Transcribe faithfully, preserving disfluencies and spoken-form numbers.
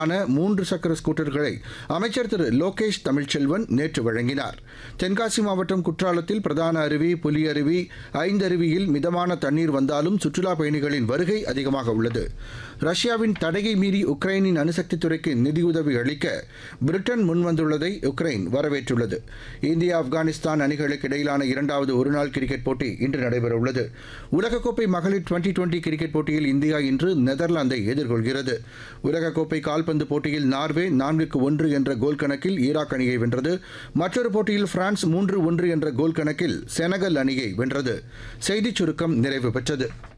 ஆன மூன்று சக்கர ஸ்கூட்டர்களை அமைச்சர் திரு லோகேஷ் தமிழ்ச்செல்வன் நேற்று வழங்கினார். தென்காசி மாவட்டம் குற்றாலத்தில் பிரதான அருவி, புலி அருவி, ஐந்தருவியில் மிதமான தண்ணீர் வந்தாலும் சுற்றுலாப் பயணிகளின் வருகை அதிகமாக உள்ளது. ரஷ்யாவின் தடையை மீறி உக்ரைனின் அணுசக்தி துறைக்கு நிதியுதவி அளிக்க பிரிட்டன் முன்வந்துள்ளதை உக்ரைன் வரவேற்றுள்ளது. இந்தியா ஆப்கானிஸ்தான் அணிகளுக்கு இடையிலான இரண்டாவது ஒருநாள் கிரிக்கெட் போட்டி இன்று நடைபெறவுள்ளது. உலகக்கோப்பை மகளிர் டுவெண்டி டுவெண்டி கிரிக்கெட் போட்டியில் இந்தியா இன்று நெதர்லாந்தை எதிர்கொள்கிறது. உலகக்கோப்பை கால்பந்து போட்டியில் நார்வே நான்குக்கு ஒன்று என்ற கோல் கணக்கில் ஈராக் அணியை வென்றது. மற்றொரு போட்டியில் பிரான்ஸ் மூன்று ஒன்று என்ற கோல் கணக்கில் செனகல் அணியை வென்றது. செய்திச் சுருக்கம் நிறைவு பெற்றது.